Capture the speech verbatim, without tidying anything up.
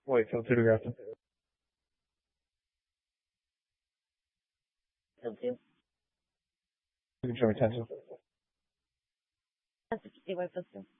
Oi, fotografa. Help you? You can show me attention. That's what you say, what